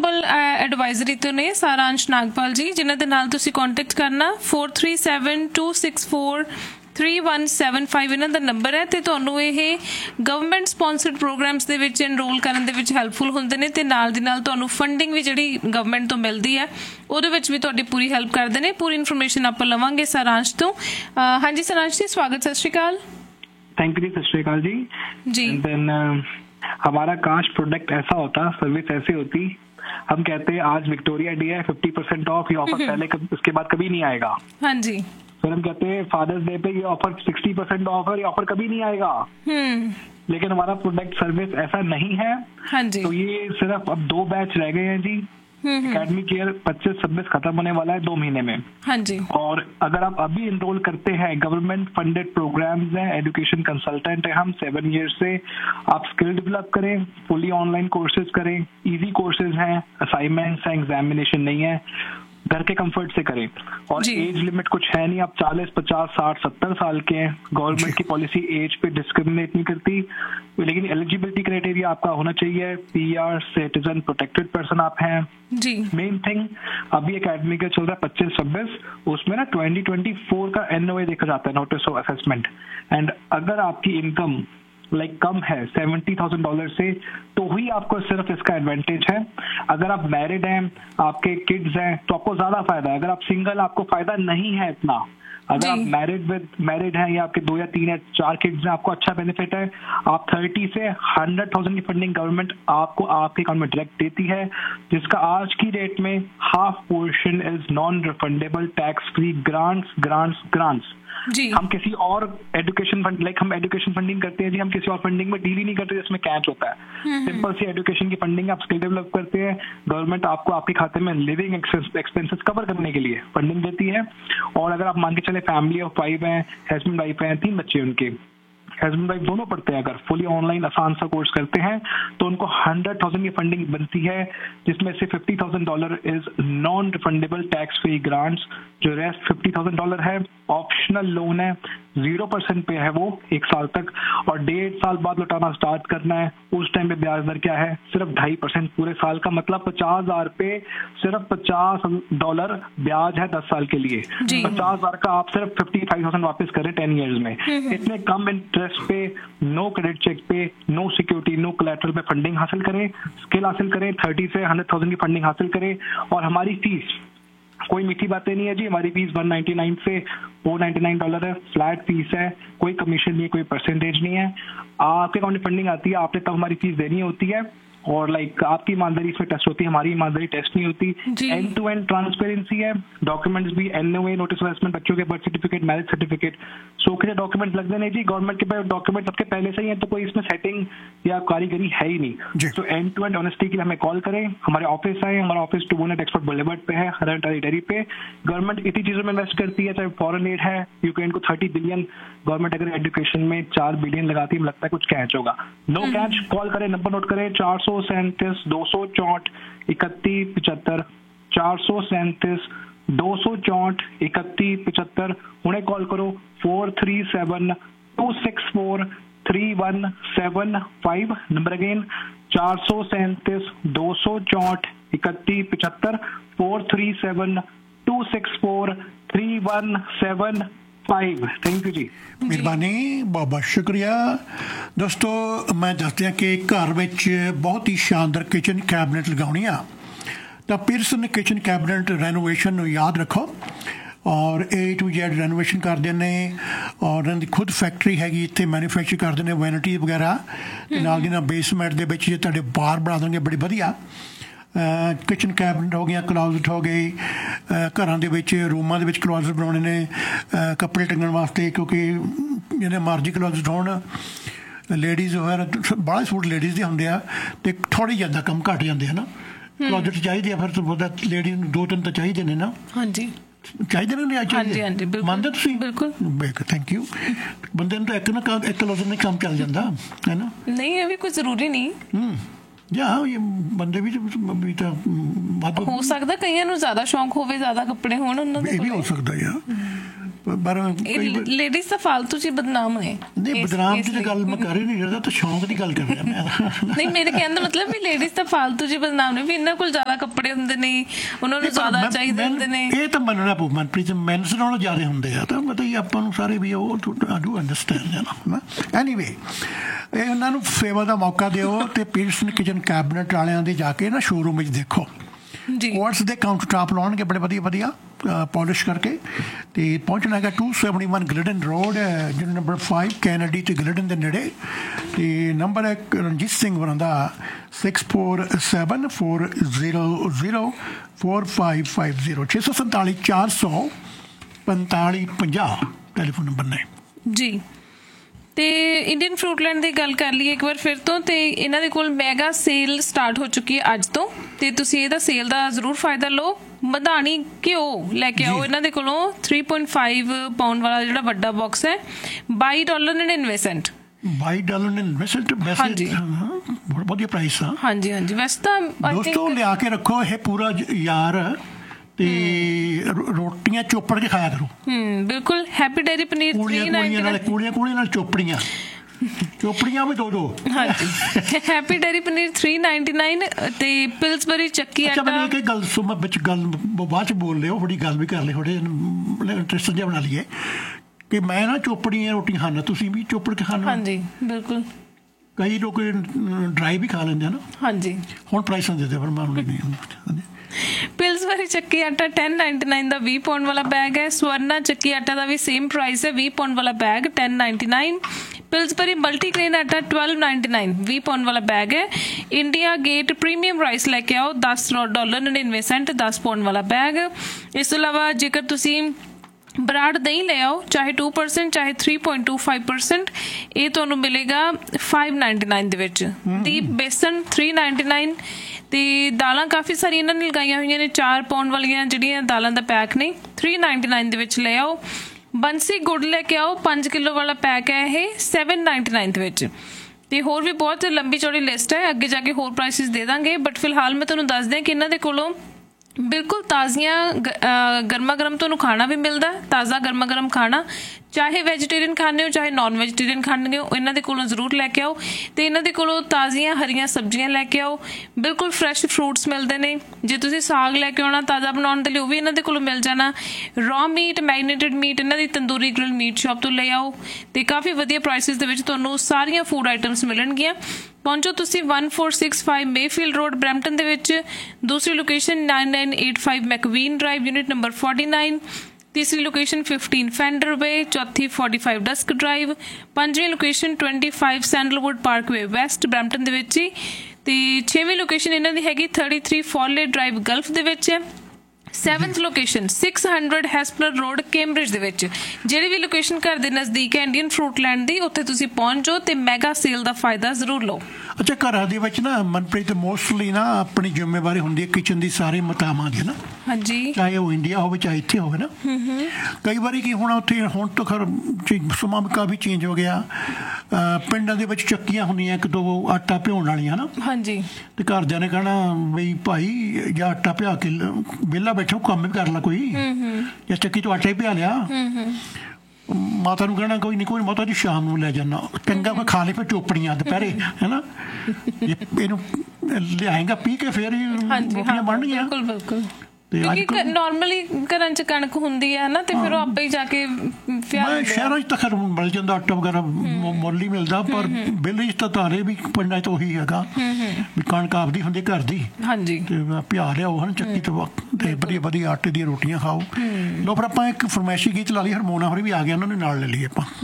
Global advisory ਤੋਂ ਨੇ ਸਾਰਾਂਸ਼ ਨਾਗਪਾਲ ਜੀ, ਜਿਨ੍ਹਾਂ ਦੇ ਨਾਲ ਤੁਸੀਂ ਕੰਟੈਕਟ ਕਰਨਾ 4372643175 ਇਹਨਾਂ ਦਾ ਨੰਬਰ ਹੈ। ਅਤੇ ਤੁਹਾਨੂੰ ਇਹ ਗਵਰਨਮੈਂਟ ਸਪੋਂਸਰਡ ਪ੍ਰੋਗਰਾਮਸ ਦੇ ਵਿੱਚ ਇਨਰੋਲ ਕਰਨ ਦੇ ਵਿੱਚ ਹੈਲਪਫੁਲ ਹੁੰਦੇ ਨੇ, ਅਤੇ ਨਾਲ ਦੀ ਨਾਲ ਤੁਹਾਨੂੰ ਫੰਡਿੰਗ ਵੀ ਜਿਹੜੀ ਗਵਰਨਮੈਂਟ ਤੋਂ ਮਿਲਦੀ ਹੈ ਉਹਦੇ ਵਿੱਚ ਵੀ ਤੁਹਾਡੀ ਪੂਰੀ ਹੈਲਪ ਕਰਦੇ ਨੇ। ਪੂਰੀ ਇਨਫੋਰਮੇਸ਼ਨ ਆਪਾਂ ਲਵਾਂਗੇ ਸਾਰਾਂਸ਼ ਤੋਂ। ਹਾਂਜੀ ਸਾਰਾਂਸ਼ जी, स्वागत, सत श्री अकाल। थैंक यू जी, सत श्री अकाल जी। देन हमारा काश प्रोडक्ट ऐसा होता, सर्विस ऐसी होती, हम कहते हैं आज विक्टोरिया डे है, 50% ऑफ, ये ऑफर पहले उसके बाद कभी नहीं आएगा। हाँ जी। फिर हम कहते हैं फादर्स डे पे ये ऑफर 60% ऑफ है, ये ऑफर कभी नहीं आएगा। लेकिन हमारा प्रोडक्ट सर्विस ऐसा नहीं है। हाँ जी। तो ये सिर्फ अब 2 बैच रह गए हैं जी। एकेडमिक ईयर 25-26 खत्म होने वाला है 2 महीने में। हाँ जी। और अगर आप अभी इनरोल करते हैं, गवर्नमेंट फंडेड प्रोग्राम्स हैं, एजुकेशन कंसल्टेंट है हम 7 ईयर्स से, आप स्किल डेवलप करें, फुली ऑनलाइन कोर्सेज करें, इजी कोर्सेज हैं, असाइनमेंट्स हैं, एग्जामिनेशन नहीं है, घर के कंफर्ट से करें। और एज लिमिट कुछ है नहीं, आप 40, 50, 60, 70 साल के हैं। गवर्नमेंट की पॉलिसी एज पे डिस्क्रिमिनेट नहीं करती, लेकिन एलिजिबिलिटी क्राइटेरिया आपका होना चाहिए PR, सिटीजन, प्रोटेक्टेड पर्सन आप हैं जी। मेन थिंग अभी एकेडमिक का चल रहा है 25-26, उसमें ना 2024 का NOA देखा जाता है, नोटिस ऑफ असेसमेंट। एंड अगर आपकी इनकम कम है $70,000 से, तो ही आपको सिर्फ इसका एडवांटेज है। अगर आप मैरिड हैं, आपके किड्स हैं, तो आपको ज्यादा फायदा है। अगर आप सिंगल, आपको फायदा नहीं है इतना। अगर आप मैरिड हैं या आपके 2 या 3 या 4 किड्स हैं, आपको अच्छा बेनिफिट है। आप 30 से 100,000 की फंडिंग गवर्नमेंट आपको आपके अकाउंट में डायरेक्ट देती है, जिसका आज की डेट में half portion is non refundable tax free grants जी। हम किसी और एजुकेशन फंड हम एजुकेशन फंडिंग करते हैं जी, हम किसी और फंडिंग में डील ही नहीं करते जिसमें कैच होता है। सिंपल सी एजुकेशन की फंडिंग, आप स्किल डेवलप करते हैं, गवर्नमेंट आपको आपके खाते में लिविंग एक्सपेंसेस कवर करने के लिए फंडिंग देती है। और अगर आप मान के चले फैमिली ऑफ 5 हैं, हस्बैंड वाइफ हैं, 3 बच्चे उनके, हस्बैंड वाइफ दोनों पढ़ते हैं, अगर फुली ऑनलाइन आसान सा कोर्स करते हैं तो उनको 100,000 की फंडिंग बनती है, जिसमें से $50,000 is non refundable tax free grants, जो रेस्ट $50,000 है ऑप्शनल लोन है, 0% पे है वो 1 साल तक, और 1.5 साल बाद लौटाना स्टार्ट करना है। उस टाइम पे ब्याज दर क्या है, सिर्फ 2.5% पूरे साल का, मतलब 50,000 पे सिर्फ $50 ब्याज है 10 साल के लिए। 50,000 का आप सिर्फ 55,000 वापस करें 10 ईयर्स में। इतने कम इंटरेस्ट पे, नो क्रेडिट चेक पे, नो सिक्योरिटी, नो कोलैटरल पे फंडिंग हासिल करें, स्किल हासिल करें, 30 से 100,000 की फंडिंग हासिल करें। और हमारी फीस कोई मीठी बातें नहीं है जी, हमारी फीस $199 से $499 है, फ्लैट फीस है, कोई कमीशन नहीं है, कोई परसेंटेज नहीं है। आपके अकाउंट में फंडिंग आती है, आपने तब हमारी फीस देनी होती है। और आपकी ईमानदारी इसमें टेस्ट होती है, हमारी ईमानदारी टेस्ट नहीं होती। एंड टू एंड ट्रांसपेरेंसी है, डॉक्यूमेंट्स भी NOA, नोटिस ऑफ असेसमेंट, बच्चों के बर्थ सर्टिफिकेट, मैरिज सर्टिफिकेट, सोखे डॉक्यूमेंट लगते नहीं जी। गवर्नमेंट के पास डॉक्यूमेंट सबके पहले से ही है, तो कोई इसमें सेटिंग या कारीगरी है ही नहीं। तो एंड टू एंड ऑनेस्टी के लिए हमें कॉल करें, हमारे ऑफिस आए, हमारा ऑफिस टूबोनेट एक्सपर्ट बुलेवर्ड पे है, हर टेरिटरी पे। गवर्नमेंट इतनी चीजों में इन्वेस्ट करती है, चाहे फॉरेन एड है, यूक्रेन को 30 बिलियन, गवर्नमेंट अगर एजुकेशन में 4 बिलियन लगाती है, लगता है कुछ कैच होगा। नो कैच, कॉल करें, नंबर नोट करें 437-264-3175, 437-264-3175। उन्हें कॉल करो 437-264-3175। Number again 437-264-3175, 437-264-3175। थैंक यू जी, मेहरबानी, बहुत बहुत शुक्रिया। दोस्तों, मैं दस दिया कि घर में बहुत ही शानदार किचन कैबिनेट लगानी आ, तो पियर्सन किचन कैबिनेट रेनोवेशन याद रखो, और A to Z रेनोवेशन करते हैं, और उन्होंने खुद फैक्ट्री हैगी, इतने मैन्युफैक्चर करते हैं वैनिटी वगैरह, नाल दी नाल बेसमेंट दे विच तुहाडे बार बना देंगे बड़ी वधिया। किचन कैबिनेट हो गया, क्लोजट हो गई, घरों के रूमां दे विच क्लोजट बनाने ने, कपड़े टंगण वास्ते, क्योंकि जिन्हें मर्जी क्लोजट होण, लेडीज़ वगैरह बड़ा सूट लेडीज़ के होंगे, तो थोड़ी ज़्यादा कम घट जाते हैं ना। क्लोजट चाहिए, फिर तो पता लेडीज़ 2-3 तो चाहिए ने ना। हाँ जी, चाहिए ने, मानते तुसीं? बिल्कुल, थैंक यू। बंदे तो एक ना एक क्लोजट नहीं काम चल जाता है ना। नहीं, ये भी कोई जरूरी नहीं। या ये बंदे भी तो हो सकता, कईयां नूं ज़्यादा शौक होवे, ज़्यादा कपड़े होण, उन्हां दे भी हो सकता यार। ਪਰ ਲੇਡੀਜ਼ ਤਾਂ ਫਾਲਤੂ ਚ ਬਦਨਾਮ ਨੇ। ਨਹੀਂ, ਬਦਨਾਮ ਦੀ ਗੱਲ ਮੈਂ ਕਰ ਹੀ ਨਹੀਂ ਰਿਹਾ, ਤਾਂ ਸ਼ੌਂਕ ਦੀ ਗੱਲ ਕਰ ਰਿਹਾ ਮੈਂ। ਨਹੀਂ, ਮੇਰੇ ਕਹਿਣ ਦਾ ਮਤਲਬ ਵੀ ਲੇਡੀਜ਼ ਤਾਂ ਫਾਲਤੂ ਚ ਬਦਨਾਮ ਨੇ, ਵੀ ਇਹਨਾਂ ਕੋਲ ਜ਼ਿਆਦਾ ਕੱਪੜੇ ਹੁੰਦੇ ਨੇ, ਉਹਨਾਂ ਨੂੰ ਜ਼ਿਆਦਾ ਚਾਹੀਦੇ ਹੁੰਦੇ ਨੇ। ਇਹ ਤਾਂ ਮੰਨਣਾ ਪਊ ਮਨਪ੍ਰੀਤ, ਮੈਨਸ ਨਾਲੋਂ ਜ਼ਿਆਦਾ ਹੁੰਦੇ ਆ, ਤਾਂ ਮਤਲਬ ਆਪਾਂ ਨੂੰ ਸਾਰੇ ਵੀ ਉਹ ਡੂ ਅੰਡਰਸਟੈਂਡ ਹੈ। ਐਨੀਵੇ, ਇਹ ਉਹਨਾਂ ਨੂੰ ਸੇਵਾ ਦਾ ਮੌਕਾ ਦਿਓ ਅਤੇ ਪੀਟਰਸਨ ਕਿਚਨ ਕੈਬਨਿਟ ਵਾਲਿਆਂ ਦੇ ਜਾ ਕੇ ਨਾ ਸ਼ੋਰੂਮ ਵਿੱਚ ਦੇਖੋ, ਕੋਰਸ ਦੇ ਕਾਊਂਟਰ ਟਾਪ ਲਾਉਣਗੇ ਬੜੇ ਵਧੀਆ ਪੋਲਿਸ਼ ਕਰਕੇ। ਅਤੇ ਪਹੁੰਚਣਾ ਹੈਗਾ 271 ਗਲਿਡਨ ਰੋਡ, ਯੂਨਿਟ ਨੰਬਰ 5 ਕੈਨੇਡੀ ਅਤੇ ਗਲਿਡਨ ਦੇ ਨੇੜੇ। ਅਤੇ ਨੰਬਰ ਹੈ ਰਣਜੀਤ ਸਿੰਘ ਹੋਰਾਂ ਦਾ 6474004550 647 400 4550 ਟੈਲੀਫੋਨ ਨੰਬਰ ਨੇ ਜੀ। ਤੇ ਇੰਡੀਅਨ ਫਰੂਟਲੈਂਡ ਦੀ ਗੱਲ ਕਰ ਲਈਏ ਇੱਕ ਵਾਰ ਫਿਰ ਤੋਂ, ਤੇ ਇਹਨਾਂ ਦੇ ਕੋਲ ਮੈਗਾ ਸੇਲ ਸਟਾਰਟ ਹੋ ਚੁੱਕੀ ਹੈ ਅੱਜ ਤੋਂ, ਤੇ ਤੁਸੀਂ ਇਹਦਾ ਸੇਲ ਦਾ ਜ਼ਰੂਰ ਫਾਇਦਾ ਲਓ। ਮਧਾਣੀ ਘਿਓ ਲੈ ਕੇ ਆਓ ਇਹਨਾਂ ਦੇ ਕੋਲੋਂ 3.5 ਪਾਉਂਡ ਵਾਲਾ ਜਿਹੜਾ ਵੱਡਾ ਬਾਕਸ ਹੈ, $22.99। $22 ਹਾਂਜੀ, ਬਹੁਤ ਵਧੀਆ ਪ੍ਰਾਈਸ ਆ। ਹਾਂਜੀ। ਵੈਸੇ ਤਾਂ ਦੋਸਤੋ ਲਿਆ ਕੇ ਰੱਖੋ ਇਹ ਪੂਰਾ ਯਾਰ, ਤੇ ਰੋਟੀਆਂ ਚੋਪੜ ਕੇ ਖਾਇਆ ਕਰੋ। ਬਿਲਕੁਲ। ਹੈਪੀ ਡੇਅਰੀ ਪਨੀਰ ਕੂੜੀਆਂ ਨਾਲ ਚੋਪੜੀਆਂ ਵੀ ਦੋ। ਹਾਂਜੀ, ਹੈਪੀ ਡੇਅਰੀ ਪਨੀਰ 399 ਤੇ ਪਿਲਸਬਰੀ ਚੱਕੀ ਆਟਾ। ਮੈਨੂੰ ਇੱਕ ਗੱਲ ਸੁਣ, ਮੈਂ ਵਿੱਚ ਗੱਲ ਬਾਅਦ ਚ ਬੋਲ ਲਿਓ, ਥੋੜੀ ਗੱਲ ਵੀ ਕਰ ਲਈ, ਥੋੜੇ ਇੰਟਰਸਟ ਜਿਹਾ ਬਣਾ ਲਈਏ ਕਿ ਮੈਂ ਨਾ ਚੋਪੜੀਆਂ ਰੋਟੀਆਂ ਖਾਣਾ, ਤੁਸੀਂ ਵੀ ਚੋਪੜ ਕੇ ਖਾਣਾ। ਹਾਂਜੀ, ਬਿਲਕੁਲ। ਕਈ ਲੋਕ ਡਰਾਈ ਵੀ ਖਾ ਲੈਂਦੇ ਆ ਨਾ। ਹਾਂਜੀ, ਹੁਣ ਪ੍ਰਾਈਸਾਂ ਦੇ ਪਰ ਮੈਂ ਨਹੀਂ। ਪਿਲਸਬਰੀ ਚੱਕੀ ਆਟਾ 1099 ਦਾ 20 ਪਾਉਂਡ ਵਾਲਾ ਬੈਗ ਹੈ। ਸਵਰਨਾ ਚੱਕੀ ਆਟਾ ਦਾ ਵੀ ਸੇਮ ਪ੍ਰਾਈਸ ਹੈ, 20 ਪਾਉਂਡ ਵਾਲਾ ਬੈਗ 1099। ਪਿਲਸਬਰੀ ਮਲਟੀਗ੍ਰੇਨ ਆਟਾ 1299 20 ਪਾਉਂਡ ਵਾਲਾ ਬੈਗ ਹੈ। ਇੰਡੀਆ ਗੇਟ ਪ੍ਰੀਮੀਅਮ ਰਾਈਸ ਲੈ ਕੇ ਆਓ $10.99 10 ਪਾਉਂਡ ਵਾਲਾ ਬੈਗ। ਇਸ ਤੋਂ ਇਲਾਵਾ ਜੇਕਰ ਤੁਸੀਂ ਬਰਾੜ ਦਹੀਂ ਲੈ ਆਓ, ਚਾਹੇ 2% ਚਾਹੇ 3.25%, ਇਹ ਤੁਹਾਨੂੰ ਮਿਲੇਗਾ $599 ਦੇ ਵਿੱਚ। ਦੀਪ ਬੇਸਨ 399। ਤੇ ਦਾਲਾਂ ਕਾਫੀ ਸਾਰੀਆਂ ਇਹਨਾਂ ਨੇ ਲਗਾਈਆਂ ਹੋਈਆਂ ਨੇ, 4 ਪਾਉਂਡ ਵਾਲੀਆਂ ਜਿਹੜੀਆਂ ਦਾਲਾਂ ਦਾ ਪੈਕ ਨੇ 399 ਦੇ ਵਿੱਚ ਲੈ ਆਓ। ਬੰਸੀ ਗੁੜ ਲੈ ਕੇ ਆਓ, 5 ਕਿਲੋ ਵਾਲਾ ਪੈਕ ਹੈ ਇਹ, 799 ਦੇ ਵਿੱਚ। ਤੇ ਹੋਰ ਵੀ ਬਹੁਤ ਲੰਬੀ ਚੌੜੀ ਲਿਸਟ ਹੈ, ਅੱਗੇ ਜਾ ਕੇ ਹੋਰ ਪ੍ਰਾਈਸਿਸ ਦੇ ਦਾਂਗੇ, ਬਟ ਫਿਲਹਾਲ ਮੈਂ ਤੁਹਾਨੂੰ ਦੱਸ ਦਿਆਂ ਕਿ ਇਹਨਾਂ ਦੇ ਕੋਲੋਂ ਬਿਲਕੁਲ ਤਾਜ਼ੀਆਂ ਗਰਮਾ ਗਰਮ ਤੁਹਾਨੂੰ ਖਾਣਾ ਵੀ ਮਿਲਦਾ, ਤਾਜ਼ਾ ਗਰਮਾ ਗਰਮ ਖਾਣਾ, ਚਾਹੇ ਵੈਜੀਟੇਰੀਅਨ ਖਾਂਦੇ ਹੋ ਚਾਹੇ ਨੋਨ ਵੈਜੀਟੇਰੀਅਨ ਖਾਂਦੇ ਹੋ, ਇਹਨਾਂ ਦੇ ਕੋਲੋਂ ਜ਼ਰੂਰ ਲੈ ਕੇ ਆਓ। ਤੇ ਇਹਨਾਂ ਦੇ ਕੋਲੋਂ ਤਾਜ਼ੀਆਂ ਹਰੀਆਂ ਸਬਜ਼ੀਆਂ ਲੈ ਕੇ ਆਓ, ਬਿਲਕੁਲ ਫਰੈਸ਼ ਫਰੂਟਸ ਮਿਲਦੇ ਨੇ। ਜੇ ਤੁਸੀਂ ਸਾਗ ਲੈ ਕੇ ਆਉਣਾ ਤਾਜ਼ਾ ਬਣਾਉਣ ਦੇ ਲਈ, ਉਹ ਵੀ ਇਹਨਾਂ ਦੇ ਕੋਲੋਂ ਮਿਲ ਜਾਣਾ। ਰॉ ਮੀਟ, ਮੈਰੀਨੇਟਡ ਮੀਟ ਇਹਨਾਂ ਦੀ ਤੰਦੂਰੀ ਗ੍ਰਿਲ ਮੀਟ ਸ਼ਾਪ ਤੋਂ ਲੈ ਆਓ, ਤੇ ਕਾਫੀ ਵਧੀਆ ਪ੍ਰਾਈਸਿਸ ਦੇ ਵਿੱਚ ਤੁਹਾਨੂੰ ਸਾਰੀਆਂ ਫੂਡ ਆਈਟਮਸ ਮਿਲਣਗੀਆਂ। ਪਹੁੰਚੋ ਤੁਸੀਂ 1465 ਮੇਫੀਲਡ ਰੋਡ ਬਰੈਂਪਟਨ ਦੇ ਵਿੱਚ, ਦੂਸਰੀ ਲੋਕੇਸ਼ਨ 9985 ਮੈਕਵੀਨ ਡਰਾਈਵ ਯੂਨਿਟ ਨੰਬਰ 49, ਤੀਸਰੀ ਲੋਕੇਸ਼ਨ 15 ਫੈਂਡਰ ਵੇ, ਚੌਥੀ 45 ਡਸਕ ਡਰਾਈਵ, ਪੰਜਵੀਂ location 25 sandalwood Parkway West Brampton ਦੇ ਵਿੱਚ ਹੀ, ਤੇ 6ਵੀਂ ਲੋਕੇਸ਼ਨ ਇਹਨਾਂ ਦੀ ਹੈਗੀ 33 ਫੋਰਲੇ ਡਰਾਈਵ ਗਲਫ ਦੇ ਵਿੱਚ ਹੈ। 7th ਲੋਕੇਸ਼ਨ 600 ਹੈਸਪਲਰ ਰੋਡ ਕੈਂਬਰਿਜ ਦੇ ਵਿੱਚ। ਜਿਹੜੀ ਵੀ ਲੋਕੇਸ਼ਨ ਘਰ ਦੇ ਨਜ਼ਦੀਕ ਹੈ ਇੰਡੀਅਨ ਫਰੂਟਲੈਂਡ ਦੀ, ਉੱਥੇ ਤੁਸੀਂ ਪਹੁੰਚ ਜਾਓ ਤੇ ਮੈਗਾ ਸੇਲ ਦਾ ਫਾਇਦਾ ਜ਼ਰੂਰ ਲਓ। ਅੱਛਾ, ਘਰਾਂ ਦੇ ਵਿੱਚ ਨਾ ਮਨਪ੍ਰੀਤ ਮੋਸਟਲੀ ਨਾ ਆਪਣੀ ਜ਼ਿੰਮੇਵਾਰੀ ਹੁੰਦੀ ਹੈ ਕਿਚਨ ਦੀ ਸਾਰੇ ਮਤਾਵਾਂ ਦੀ ਨਾ। ਹਾਂਜੀ, ਚਾਹੇ ਉਹ ਇੰਡੀਆ ਹੋਵੇ ਚਾਹੇ ਇੱਥੇ ਹੋਵੇ ਨਾ। ਕਈ ਵਾਰੀ ਕੀ ਹੋਣਾ ਉੱਥੇ, ਹੁਣ ਤਾਂ ਖਰ ਸਮਾਂ ਕਾਫੀ ਚੇਂਜ ਹੋ ਗਿਆ, ਪਿੰਡਾਂ ਦੇ ਵਿੱਚ ਚੱਕੀਆਂ ਹੁੰਦੀਆਂ ਇੱਕ ਦੋ ਆਟਾ ਭਿਉਣ ਵਾਲੀਆਂ ਨਾ। ਹਾਂਜੀ, ਤੇ ਘਰਦਿਆਂ ਨੇ ਕਹਿਣਾ ਬਈ ਭਾਈ ਜਾਂ ਆਟਾ ਭਿਆ ਕੇ ਵਿਹਲਾ ਬੈਠੋ, ਕੰਮ ਵੀ ਕਰ ਲਾ ਕੋਈ, ਜਾਂ ਚੱਕੀ ਤੋਂ ਆਟਾ ਹੀ ਭਿਆ ਲਿਆ। ਮਾਤਾ ਨੂੰ ਕਹਿਣਾ ਕੋਈ ਨਹੀਂ, ਕੋਈ ਮਾਤਾ ਜੀ ਸ਼ਾਮ ਨੂੰ ਲੈ ਜਾਣਾ, ਚੰਗਾ ਮੈਂ ਖਾ ਲਈ ਫਿਰ ਚੋਪੜੀਆਂ ਦੁਪਹਿਰੇ, ਹੈ ਨਾ। ਇਹਨੂੰ ਲਿਆਏਗਾ ਪੀ ਕੇ ਫਿਰ ਹੀ ਰੋਟੀਆਂ ਬਣਨਗੀਆਂ। ਬਿਲਕੁਲ ਬਿਲਕੁਲ। ਕਿਉਂਕਿ ਨਾਰਮਲੀ ਘਰਾਂ 'ਚ ਕਣਕ ਹੁੰਦੀ ਹੈ ਨਾ, ਤੇ ਫਿਰ ਉਹ ਆਪੇ ਹੀ ਜਾ ਕੇ ਸ਼ਹਿਰਾਂ 'ਚ ਤਾਂ ਖੈਰ ਮਿਲ ਜਾਂਦਾ ਆਟਾ ਵਗੈਰਾ, ਮੁੱਲ ਹੀ ਮਿਲਦਾ, ਪਰ ਵਿਲੇਜ ਤਾਂ ਤਾਰੇ ਵੀ ਪਿੰਡਾਂ 'ਚ ਉਹੀ ਹੈਗਾ ਵੀ ਕਣਕ ਆਪਦੀ ਹੁੰਦੀ ਘਰ ਦੀ। ਹਾਂਜੀ, ਤੇ ਪਿਆ ਲਿਆਓ ਹਨ ਚੱਕੀ ਤੋਂ, ਤੇ ਵਧੀਆ ਵਧੀਆ ਆਟੇ ਦੀਆਂ ਰੋਟੀਆਂ ਖਾਓ। ਲੋ ਫਿਰ ਆਪਾਂ ਇੱਕ ਫਰਮਾਇਸ਼ੀ ਗੀਤ ਲਾ ਲਈ, ਹਰਮੋਨਾ ਹੋਰੀ ਵੀ ਆ ਗਿਆ, ਉਹਨਾਂ ਨੂੰ ਨਾਲ ਲੈ ਲਈਏ ਆਪਾਂ।